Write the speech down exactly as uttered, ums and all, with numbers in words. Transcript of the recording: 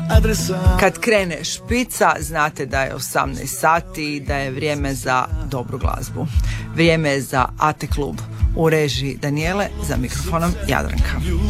adresa. Kad krene špica, znate da je osamnaest sati i da je vrijeme za dobru glazbu. Vrijeme je za A T E klub. U režiji Danijele, za mikrofonom Jadranka.